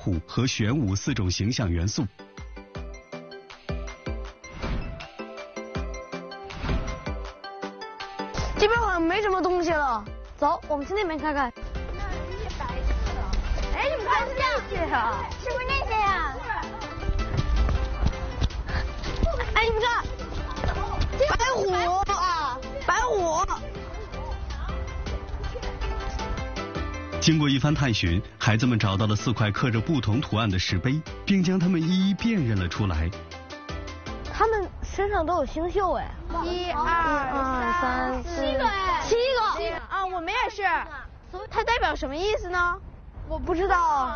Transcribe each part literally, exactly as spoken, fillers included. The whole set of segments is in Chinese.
虎和玄武四种形象元素。 这边好像没什么东西了，走，我们去那边看看。 那一白色，哎，你们看这些啊？是不是那些呀？ 哎，你们看，白虎啊，白虎。 经过一番探寻，孩子们找到了四块刻着不同图案的石碑，并将它们一一辨认了出来。 他们身上都有星宿哎， 一二二三四， 七个哎， 七个啊，我们也是。它代表什么意思呢？ 我不知道。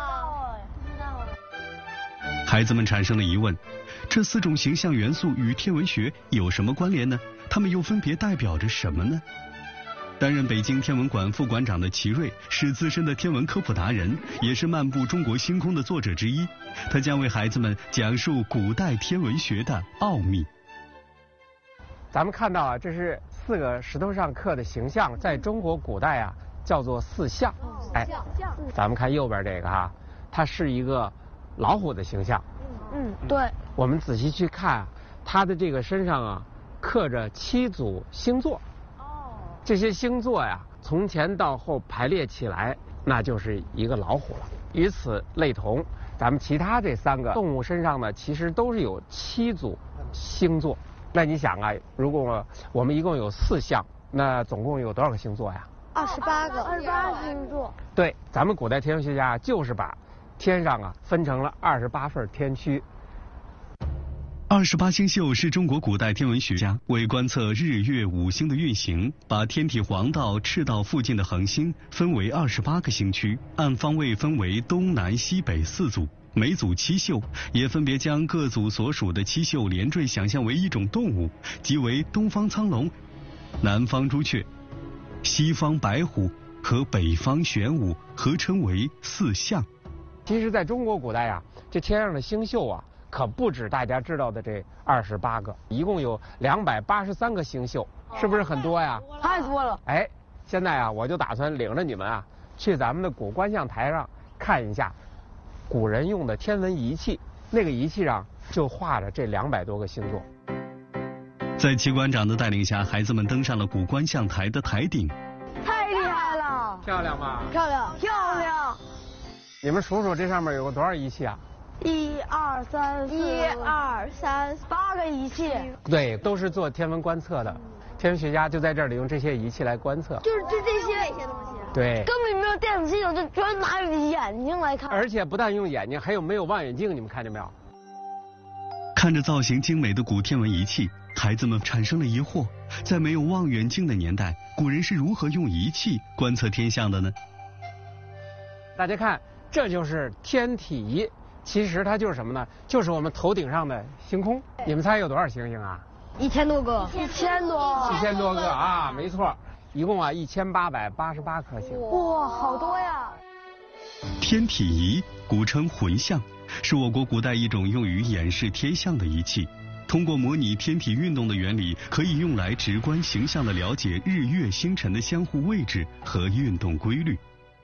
孩子们产生了疑问：这四种形象元素与天文学有什么关联呢？它们又分别代表着什么呢？担任北京天文馆副馆长的齐瑞是资深的天文科普达人，也是《漫步中国星空》的作者之一。他将为孩子们讲述古代天文学的奥秘。 咱们看到啊，这是四个石头上刻的形象，在中国古代啊叫做四象。哎，咱们看右边这个哈、啊，它是一个老虎的形象。 嗯，对。 我们仔细去看啊，它的这个身上啊刻着七组星座。这些星座呀，从前到后排列起来，那就是一个老虎了。与此类同，咱们其他这三个动物身上呢，其实都是有七组星座。那你想啊，如果我们一共有四象，那总共有多少个星座呀？ 二十八个，二十八星座。 对，咱们古代天文学家就是把天上啊分成了二十八份天区。 二十八星宿是中国古代天文学家为观测日月五星的运行，把天体黄道、赤道附近的恒星分为二十八个星区，按方位分为东南西北四组，每组七宿，也分别将各组所属的七宿连缀想象为一种动物，即为东方苍龙、南方朱雀、西方白虎和北方玄武，合称为四象。 其实在中国古代啊，这天上的星宿啊可不止大家知道的这二十八个，一共有两百八十三个星宿，是不是很多呀？ 太多了。 哎，现在啊，我就打算领着你们啊，去咱们的古观象台上看一下古人用的天文仪器，那个仪器上就画着这两百多个星座。 在齐馆长的带领下，孩子们登上了古观象台的台顶。 太厉害了！ 漂亮吧？ 漂亮，漂亮。 你们数数这上面有个多少仪器啊？ 一二三四， 一二三， 八个仪器。 对，都是做天文观测的，天文学家就在这里用这些仪器来观测。 就是就这些这些东西。 对。 根本没有电子系统，就专拿着眼睛来看。 而且不但用眼睛，还有没有望远镜？你们看见没有？ 看着造型精美的古天文仪器，孩子们产生了疑惑：在没有望远镜的年代，古人是如何用仪器观测天象的呢？ 大家看，这就是天体仪。其实它就是什么呢？就是我们头顶上的星空。你们猜有多少星星啊？ 一千多个，一千多， 一千多个啊，没错，一共啊一千八百八十八颗星。 哇，好多呀！ 天体仪古称浑象，是我国古代一种用于演示天象的仪器。通过模拟天体运动的原理，可以用来直观形象地了解日月星辰的相互位置和运动规律。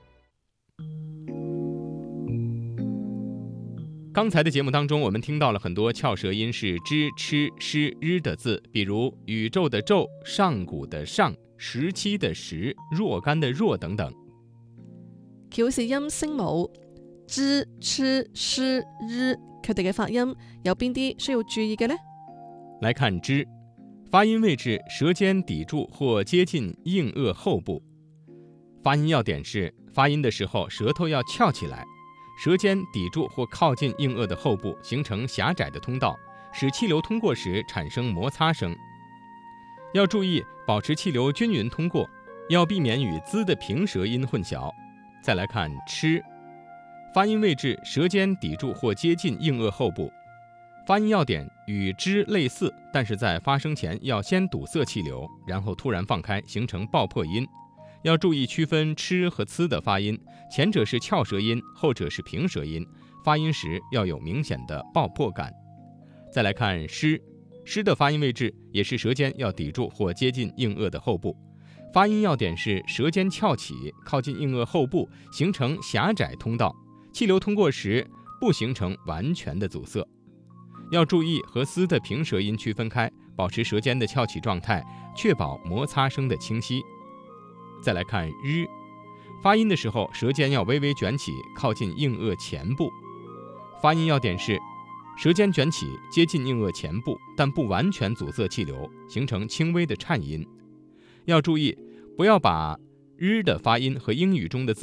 刚才的节目当中，我们听到了很多翘舌音是支、吃、诗、日的字，比如宇宙的宙、上古的上、时期的时、若干的若等等。 翹舌音聲母支、吃、詩、日，佢哋嘅發音有邊啲需要注意嘅呢？ 來看支，發音位置舌尖抵住或接近硬腭後部。發音要點是發音的時候舌頭要翹起來，舌尖抵住或靠近硬腭的後部，形成狹窄的通道，使氣流通過時產生摩擦聲。要注意保持氣流均勻通過，要避免與滋的平舌音混淆。再來看吃，發音位置舌尖抵住或接近硬腭後部。發音要點與支類似，但是在發聲前要先堵塞氣流，然後突然放開，形成爆破音。要注意區分吃和呲的發音，前者是翹舌音，後者是平舌音，發音時要有明顯的爆破感。再來看詩，詩的發音位置也是舌尖要抵住或接近硬腭的後部，發音要點是舌尖翹起，靠近硬腭後部，形成狹窄通道， 气流通过时不形成完全的阻塞。要注意和嘶的平舌音区分开，保持舌尖的翘起状态，确保摩擦声的清晰。再来看日，发音的时候舌尖要微微卷起，靠近硬腭前部。发音要点是舌尖卷起，接近硬腭前部，但不完全阻塞气流，形成轻微的颤音。要注意不要把日的发音和英语中的字